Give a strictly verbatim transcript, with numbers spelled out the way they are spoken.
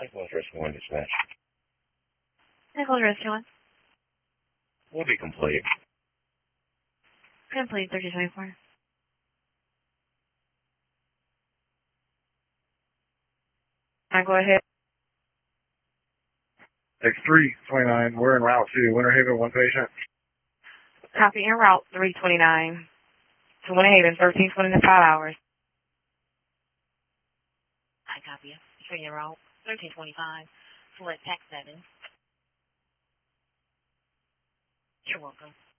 Nicholas Rescue one dispatch. Nicholas Rescue one. Will be complete. Complete thirty twenty-four. Alright, go ahead. X three twenty-nine, we're en route to Winter Haven, one patient. Copy en route three twenty-nine to Winter Haven, thirteen twenty to five hours. I copy you. Train en route thirteen twenty-five, select tax seven. You're welcome.